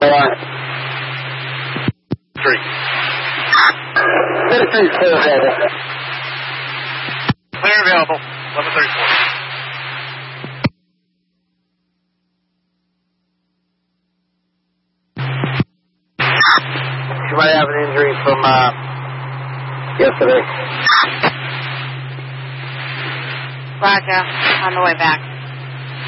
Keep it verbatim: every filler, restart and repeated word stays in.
line. Three. thirty-three, clear available. Clear available. eleven thirty-four. She might have an injury from uh, yesterday. Roger. On the way back.